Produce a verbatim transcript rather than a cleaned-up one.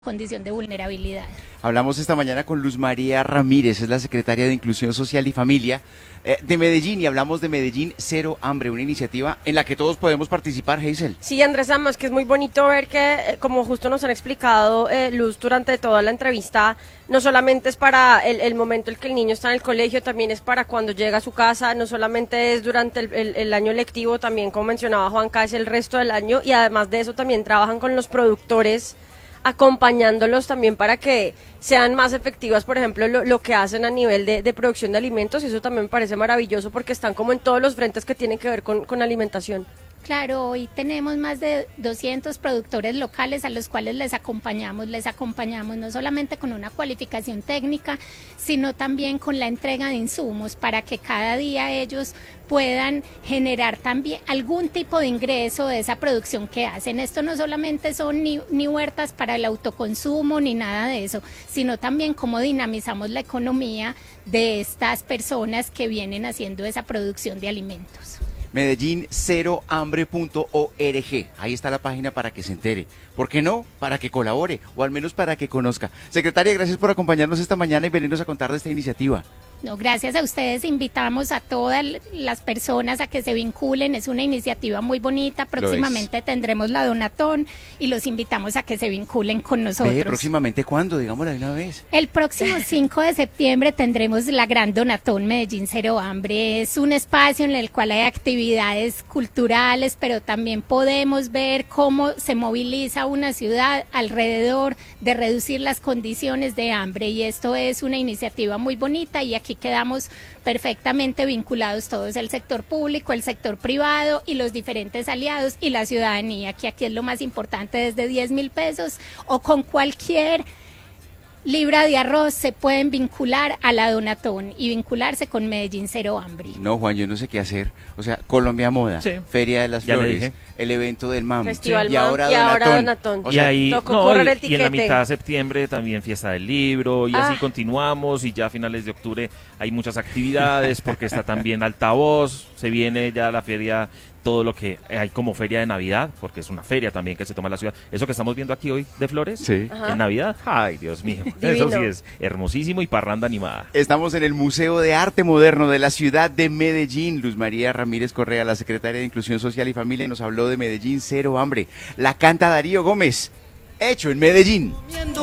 condición de vulnerabilidad. Hablamos esta mañana con Luz María Ramírez, es la secretaria de Inclusión Social y Familia eh, de Medellín, y hablamos de Medellín Cero Hambre, una iniciativa en la que todos podemos participar, Hazel. Sí, Andrés, además que es muy bonito ver que, eh, como justo nos han explicado eh, Luz durante toda la entrevista, no solamente es para el, el momento en que el niño está en el colegio, también es para cuando llega a su casa, no solamente es durante el, el, el año lectivo, también como mencionaba Juanca, es el resto del año, y además de eso también trabajan con los productores, acompañándolos también para que sean más efectivas, por ejemplo, lo, lo que hacen a nivel de, de producción de alimentos, y eso también me parece maravilloso porque están como en todos los frentes que tienen que ver con, con alimentación. Claro, hoy tenemos más de doscientos productores locales a los cuales les acompañamos, les acompañamos no solamente con una cualificación técnica, sino también con la entrega de insumos para que cada día ellos puedan generar también algún tipo de ingreso de esa producción que hacen. Esto no solamente son ni, ni huertas para el autoconsumo ni nada de eso, sino también cómo dinamizamos la economía de estas personas que vienen haciendo esa producción de alimentos. Medellín Cero Hambre punto org, ahí está la página para que se entere. ¿Por qué no? Para que colabore, o al menos para que conozca. Secretaria, gracias por acompañarnos esta mañana y venirnos a contar de esta iniciativa. No, gracias a ustedes, invitamos a todas las personas a que se vinculen, es una iniciativa muy bonita, próximamente tendremos la Donatón y los invitamos a que se vinculen con nosotros. Ve, ¿próximamente cuándo? Digámoslo de una vez. El próximo cinco de septiembre tendremos la Gran Donatón Medellín Cero Hambre, es un espacio en el cual hay actividades culturales, pero también podemos ver cómo se moviliza una ciudad alrededor de reducir las condiciones de hambre, y esto es una iniciativa muy bonita, y aquí quedamos perfectamente vinculados todos, el sector público, el sector privado y los diferentes aliados y la ciudadanía, que aquí es lo más importante, desde diez mil pesos o con cualquier libra de arroz se pueden vincular a la Donatón y vincularse con Medellín Cero Hambre. No, Juan, yo no sé qué hacer. O sea, Colombia Moda, sí. Feria de las Ya Flores, el evento del MAM, Festival y, ahora y ahora Donatón. Donatón. O y sea, ahí, tocó no, correr y, el y en la tiquete. mitad de septiembre también fiesta del libro, y Ah. así continuamos, y ya a finales de octubre hay muchas actividades, porque está también Altavoz, se viene ya la feria, todo lo que hay como feria de Navidad, porque es una feria también que se toma en la ciudad. Eso que estamos viendo aquí hoy de flores, sí. en Navidad, ay, Dios mío, Divino. eso sí es hermosísimo, y parranda animada. Estamos en el Museo de Arte Moderno de la ciudad de Medellín. Luz María Ramírez Correa, la secretaria de Inclusión Social y Familia, nos habló de Medellín Cero Hambre. La canta Darío Gómez, hecho en Medellín.